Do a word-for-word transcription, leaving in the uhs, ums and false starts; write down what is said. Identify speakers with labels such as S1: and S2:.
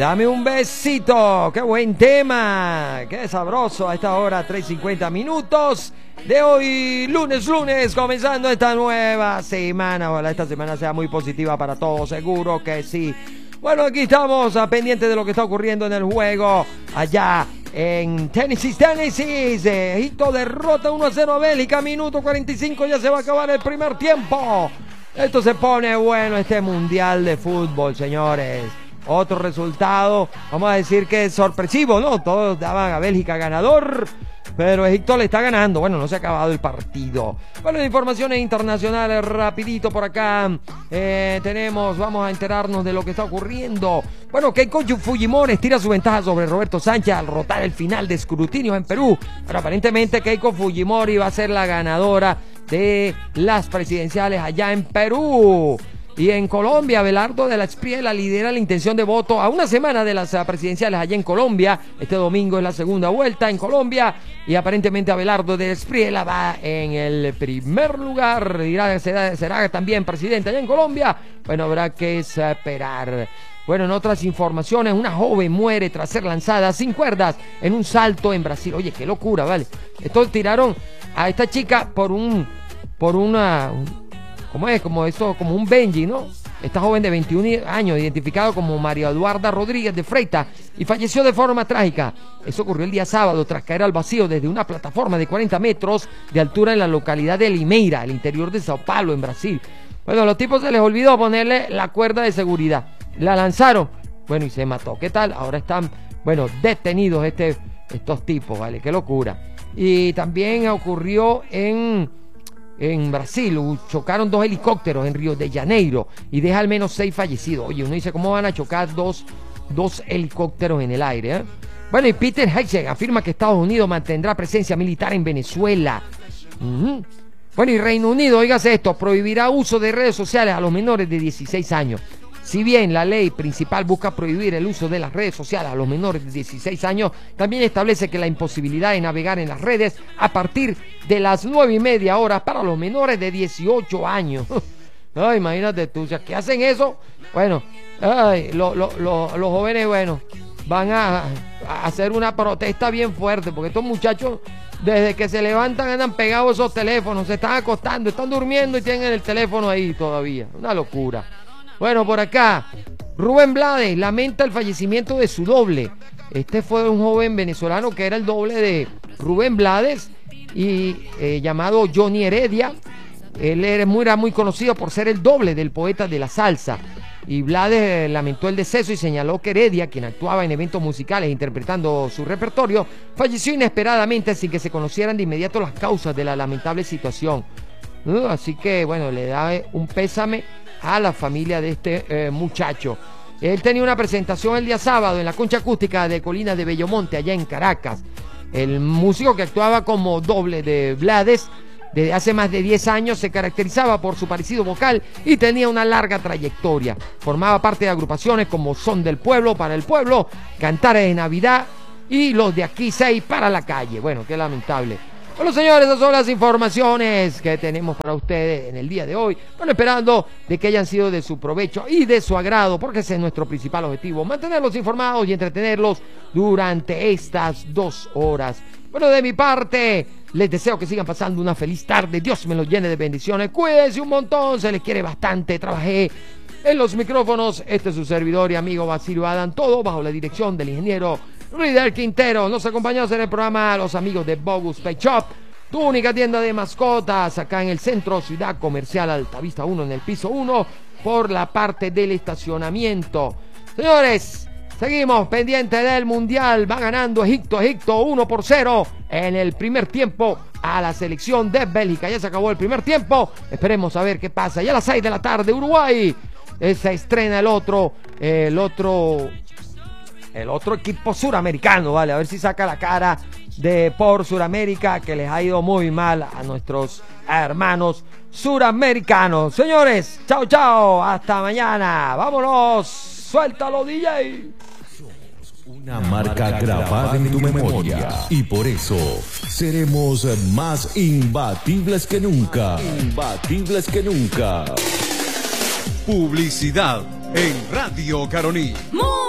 S1: Dame un besito, qué buen tema, qué sabroso a esta hora, tres cincuenta minutos de hoy, lunes, lunes, comenzando esta nueva semana. Ojalá esta semana sea muy positiva para todos, seguro que sí. Bueno, aquí estamos a pendiente de lo que está ocurriendo en el juego allá en Tennessee, Tennessee. Egipto derrota uno a cero a Bélgica, minuto cuarenta y cinco, ya se va a acabar el primer tiempo. Esto se pone bueno, este mundial de fútbol, señores. Otro resultado, vamos a decir que es sorpresivo, ¿no? Todos daban a Bélgica ganador, pero Egipto le está ganando. Bueno, no se ha acabado el partido. Bueno, informaciones internacionales, rapidito por acá. Eh, tenemos, vamos a enterarnos de lo que está ocurriendo. Bueno, Keiko Fujimori estira su ventaja sobre Roberto Sánchez al rotar el final de escrutinios en Perú. Pero aparentemente Keiko Fujimori va a ser la ganadora de las presidenciales allá en Perú. Y en Colombia, Abelardo de la Espriella lidera la intención de voto a una semana de las presidenciales allá en Colombia. Este domingo es la segunda vuelta en Colombia y aparentemente Abelardo de la Espriella va en el primer lugar. Dirá, será, será también presidente allá en Colombia. Bueno, habrá que esperar. Bueno, en otras informaciones, una joven muere tras ser lanzada sin cuerdas en un salto en Brasil. Oye, qué locura, ¿vale? Estos tiraron a esta chica por un... por una... ¿Cómo es? Como eso, como un Benji, ¿no? Esta joven de veintiún años, identificado como María Eduarda Rodríguez de Freitas, y falleció de forma trágica. Eso ocurrió el día sábado tras caer al vacío desde una plataforma de cuarenta metros de altura en la localidad de Limeira, al interior de Sao Paulo, en Brasil. Bueno, a los tipos se les olvidó ponerle la cuerda de seguridad. La lanzaron, bueno, y se mató. ¿Qué tal? Ahora están, bueno, detenidos este, estos tipos, ¿vale? Qué locura. Y también ocurrió en... En Brasil chocaron dos helicópteros en Río de Janeiro y deja al menos seis fallecidos. Oye, uno dice, ¿cómo van a chocar dos, dos helicópteros en el aire? ¿eh? Bueno, y Peter Hegseth afirma que Estados Unidos mantendrá presencia militar en Venezuela. Uh-huh. Bueno, y Reino Unido, óigase esto, prohibirá uso de redes sociales a los menores de dieciséis años. Si bien la ley principal busca prohibir el uso de las redes sociales a los menores de dieciséis años, también establece que la imposibilidad de navegar en las redes a partir de las nueve y media horas para los menores de dieciocho años. Ay, imagínate tú, o sea, ¿qué hacen eso? Bueno, ay, lo, lo, lo, los jóvenes, bueno, van a, a hacer una protesta bien fuerte, porque estos muchachos, desde que se levantan, andan pegados esos teléfonos, se están acostando, están durmiendo y tienen el teléfono ahí todavía. Una locura. Bueno, por acá, Rubén Blades lamenta el fallecimiento de su doble. Este fue un joven venezolano que era el doble de Rubén Blades y eh, llamado Johnny Heredia. Él era muy, era muy conocido por ser el doble del poeta de la salsa. Y Blades eh, lamentó el deceso y señaló que Heredia, quien actuaba en eventos musicales interpretando su repertorio, falleció inesperadamente sin que se conocieran de inmediato las causas de la lamentable situación. Uh, así que, bueno, le da eh, un pésame a la familia de este eh, muchacho. Él tenía una presentación el día sábado en la concha acústica de Colinas de Bellomonte, allá en Caracas. El músico que actuaba como doble de Blades desde hace más de diez años se caracterizaba por su parecido vocal y tenía una larga trayectoria. Formaba parte de agrupaciones como Son del Pueblo, Para el Pueblo, Cantares de Navidad y Los de Aquí seis para la Calle. Bueno, qué lamentable. Bueno, señores, esas son las informaciones que tenemos para ustedes en el día de hoy. Bueno, esperando de que hayan sido de su provecho y de su agrado, porque ese es nuestro principal objetivo, mantenerlos informados y entretenerlos durante estas dos horas. Bueno, de mi parte, les deseo que sigan pasando una feliz tarde. Dios me los llene de bendiciones. Cuídense un montón, se les quiere bastante. Trabajé en los micrófonos. Este es su servidor y amigo Basilio Adán, todo bajo la dirección del ingeniero Rider Quintero. Nos acompañamos en el programa los amigos de Bogus Pet Shop, tu única tienda de mascotas acá en el centro Ciudad Comercial Altavista uno, en el piso uno, por la parte del estacionamiento. Señores, seguimos pendientes del Mundial. Va ganando Egipto, Egipto uno por cero en el primer tiempo a la selección de Bélgica. Ya se acabó el primer tiempo. Esperemos a ver qué pasa. Ya a las seis de la tarde, Uruguay. Eh, se estrena el otro, eh, el otro... El otro equipo suramericano, vale, a ver si saca la cara de por Suramérica, que les ha ido muy mal a nuestros hermanos suramericanos. Señores, chao, chao, hasta mañana. Vámonos, suéltalo, D J.
S2: Una marca grabada en tu memoria y por eso seremos más imbatibles que nunca. Imbatibles que nunca.
S3: Publicidad en Radio Caroní.